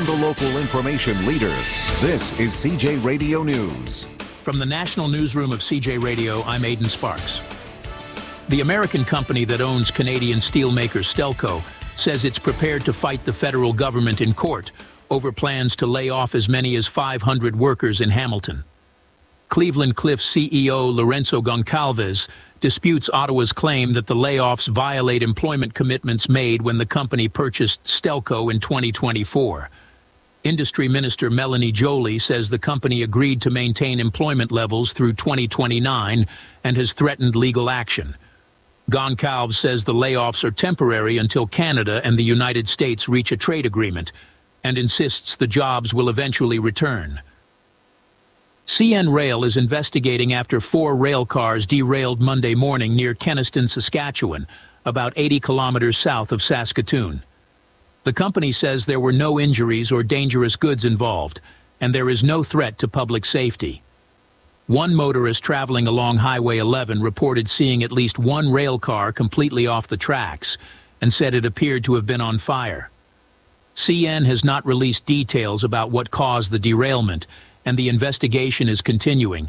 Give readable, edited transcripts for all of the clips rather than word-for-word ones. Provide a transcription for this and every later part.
from the local information leader. This is CJ Radio News. From the national newsroom of CJ Radio, I'm Aidan Sparks. The American company that owns Canadian steelmaker Stelco says it's prepared to fight the federal government in court over plans to lay off as many as 500 workers in Hamilton. Cleveland Cliffs CEO Lourenco Goncalves disputes Ottawa's claim that the layoffs violate employment commitments made when the company purchased Stelco in 2024. Industry Minister Melanie Joly says the company agreed to maintain employment levels through 2029 and has threatened legal action. Goncalves says the layoffs are temporary until Canada and the United States reach a trade agreement and insists the jobs will eventually return. CN Rail is investigating after 4 rail cars derailed Monday morning near Kenaston, Saskatchewan, about 80 kilometers south of Saskatoon. The company says there were no injuries or dangerous goods involved, and there is no threat to public safety. One motorist traveling along Highway 11 reported seeing at least one rail car completely off the tracks and said it appeared to have been on fire. CN has not released details about what caused the derailment, and the investigation is continuing.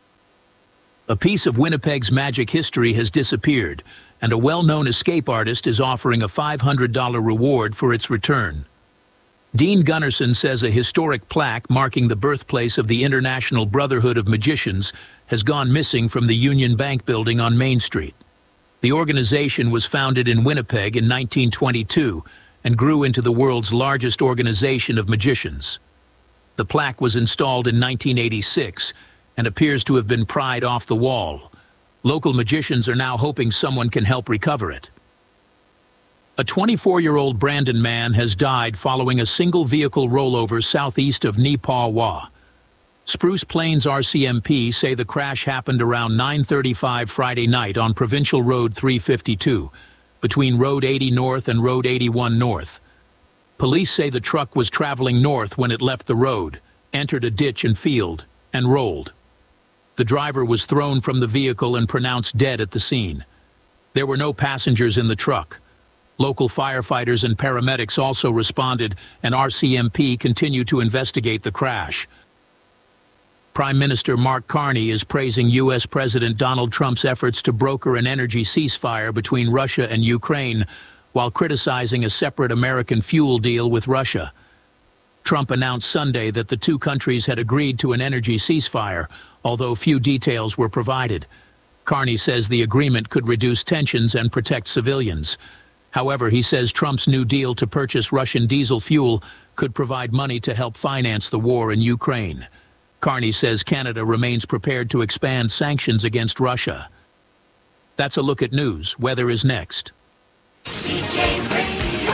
A piece of Winnipeg's magic history has disappeared, and a well-known escape artist is offering a $500 reward for its return. Dean Gunnarsson says a historic plaque marking the birthplace of the International Brotherhood of Magicians has gone missing from the Union Bank building on Main Street. The organization was founded in Winnipeg in 1922 and grew into the world's largest organization of magicians. The plaque was installed in 1986 and appears to have been pried off the wall. Local magicians are now hoping someone can help recover it. A 24-year-old Brandon man has died following a single-vehicle rollover southeast of Neepawa. Spruce Plains RCMP say the crash happened around 9:35 Friday night on Provincial Road 352, between Road 80 North and Road 81 North. Police say the truck was traveling north when it left the road, entered a ditch and field, and rolled. The driver was thrown from the vehicle and pronounced dead at the scene. There were no passengers in the truck. Local firefighters and paramedics also responded, and RCMP continue to investigate the crash. Prime Minister Mark Carney is praising U.S. President Donald Trump's efforts to broker an energy ceasefire between Russia and Ukraine, while criticizing a separate American fuel deal with Russia. Trump announced Sunday that the two countries had agreed to an energy ceasefire, although few details were provided. Carney says the agreement could reduce tensions and protect civilians. However, he says Trump's new deal to purchase Russian diesel fuel could provide money to help finance the war in Ukraine. Carney says Canada remains prepared to expand sanctions against Russia. That's a look at news. Weather is next. CJ Radio,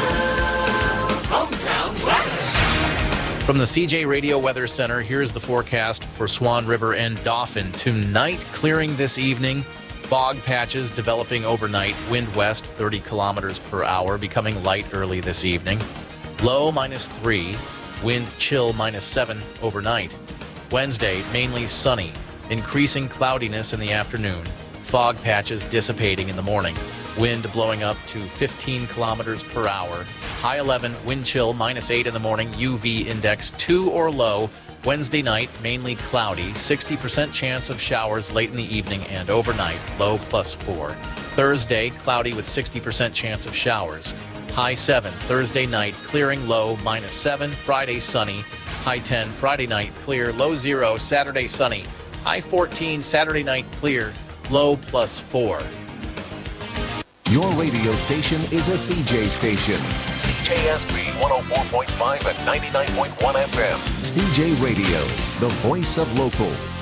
hometown weather. From the CJ Radio Weather Center, here's the forecast for Swan River and Dauphin. Tonight, clearing this evening. Fog patches developing overnight. Wind west 30 kilometers per hour, becoming light early this evening. Low -3. Wind chill -7 overnight. Wednesday, mainly sunny. Increasing cloudiness in the afternoon. Fog patches dissipating in the morning. Wind blowing up to 15 kilometers per hour. High 11, wind chill -8 in the morning. UV index 2 or low. Wednesday night, mainly cloudy. 60% chance of showers late in the evening and overnight. Low +4. Thursday, cloudy with 60% chance of showers. High 7. Thursday night, clearing. Low -7. Friday, sunny. High 10. Friday night, clear. Low 0. Saturday, sunny. High 14. Saturday night, clear. Low +4. Your radio station is a CJ station. CJSB 104.5 and 99.1 FM. CJ Radio, the voice of local.